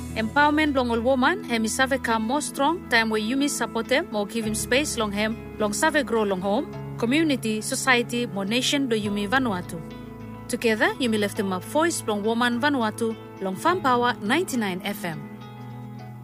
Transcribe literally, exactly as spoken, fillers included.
Empowerment long all woman, hemi save come more strong, time where Yumi support them, more give him space long hem, long save grow long home, community, society, more nation do Yumi Vanuatu. Together, Yumi left them up voice long woman Vanuatu, long Farm Power ninety-nine F M.